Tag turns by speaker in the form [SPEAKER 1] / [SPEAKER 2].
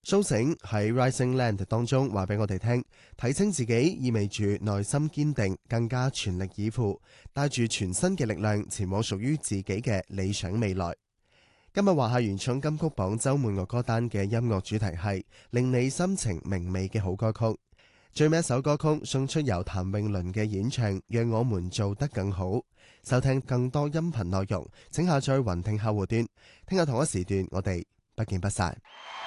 [SPEAKER 1] 蘇醒喺 Rising Land 當中話俾我哋聽，睇清自己意味住內心堅定，更加全力以赴，帶住全新嘅力量前往屬於自己嘅理想未來。今日華夏原創金曲榜周末樂歌單嘅音樂主題係令你心情明媚嘅好歌曲。最尾一首歌曲送出由譚詠麟嘅演唱，讓我們做得更好。收聽更多音頻內容，請下載雲聽客戶端。聽日同一時段，我哋不見不散。